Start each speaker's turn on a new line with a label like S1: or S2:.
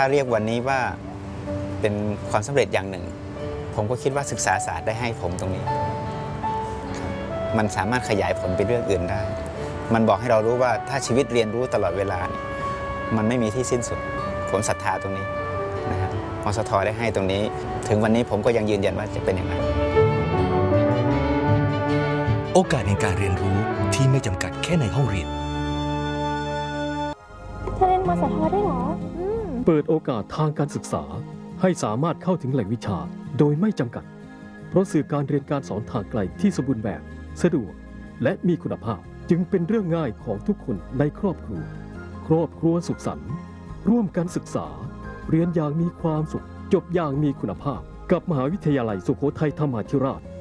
S1: าเรียกวันนี้ว่าเป็นความสำเร็จอย่างหนึ่งผมก็คิดว่าศึกษาศาสตร์ได้ให้ผมตรงนี้มันสามารถขยายผลไปเรื่องอื่นได้มันบอกให้เรารู้ว่าถ้าชีวิตเรียนรู้ตลอดเวลาเนี่ยมันไม่มีที่สิ้นสุดผมศรัทธาตรงนี้นะครับมสท.ได้ให้ตรงนี้ถึงวันนี้ผมก็ยังยืนยันว่าจะเป็นอย่างนั้น
S2: โอกาสในการเรียนรู้ที่ไม่จำกัดแค่ในห้องเรียน
S3: เธอเรียนมสท.ได้เหรอ
S4: เปิดโอกาสทางการศึกษาให้สามารถเข้าถึงแหล่งวิชาโดยไม่จำกัดเพราะสื่อการเรียนการสอนทางไกลที่สมบูรณ์แบบสะดวกและมีคุณภาพจึงเป็นเรื่องง่ายของทุกคนในครอบครัวสุขสันต์ร่วมกันศึกษาเรียนอย่างมีความสุขจบอย่างมีคุณภาพกับมหาวิทยาลัยสุโขทัยธรรมาธิราช